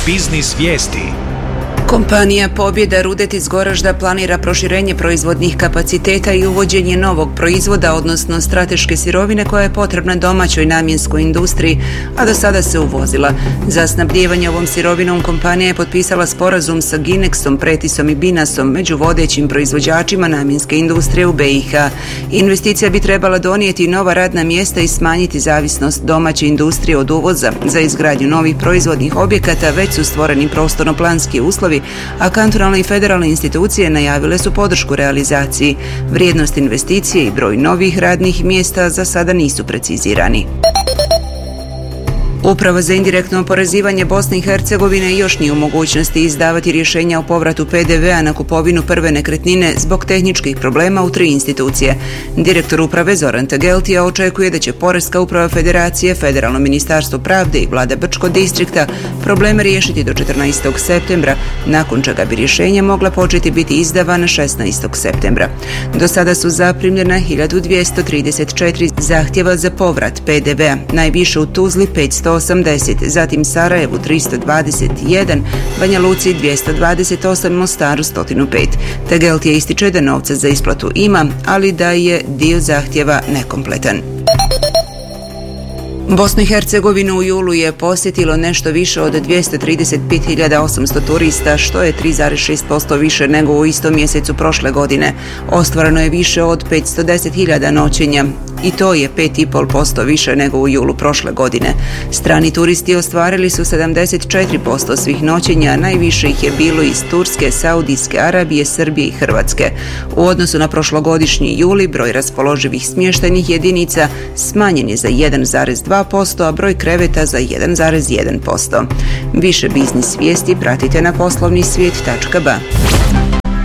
Biznis vijesti. Kompanija Pobjeda Rudet iz Goražda planira proširenje proizvodnih kapaciteta i uvođenje novog proizvoda, odnosno strateške sirovine koja je potrebna domaćoj namjenskoj industriji, a do sada se uvozila. Za snabdijevanje ovom sirovinom kompanija je potpisala sporazum sa Ginexom, Pretisom i Binasom, među vodećim proizvođačima namjenske industrije u BiH. Investicija bi trebala donijeti nova radna mjesta i smanjiti zavisnost domaće industrije od uvoza. Za izgradnju novih proizvodnih objekata već su stvoreni prostorno-planski uslovi, a kantonalne i federalne institucije najavile su podršku realizaciji. Vrijednost investicije i broj novih radnih mjesta za sada nisu precizirani. Uprava za indirektno oporezivanje Bosne i Hercegovine još nije u mogućnosti izdavati rješenja o povratu PDV-a na kupovinu prve nekretnine zbog tehničkih problema u 3 institucije. Direktor uprave Zoran Tageltija očekuje da će Poreska uprava Federacije, Federalno ministarstvo pravde i vlada Brčkog distrikta probleme riješiti do 14. septembra, nakon čega bi rješenja mogla početi biti izdavana 16. septembra. Do sada su zaprimljena 1234 zahtjeva za povrat PDV-a, najviše u Tuzli 580, zatim Sarajevu 321, Banja Luci 228, Mostaru 105. Tageltija ističe da novca za isplatu ima, ali da je dio zahtjeva nekompletan. Bosnu i Hercegovinu u julu je posjetilo nešto više od 235.800 turista, što je 3,6% više nego u istom mjesecu prošle godine. Ostvareno je više od 510.000 noćenja i to je 5,5% više nego u julu prošle godine. Strani turisti ostvarili su 74% svih noćenja, najviše ih je bilo iz Turske, Saudijske Arabije, Srbije i Hrvatske. U odnosu na prošlogodišnji juli broj raspoloživih smještajnih jedinica smanjen je za 1,2%, a broj kreveta za 1,1%. Više biznis vijesti pratite na poslovnisvijet.ba.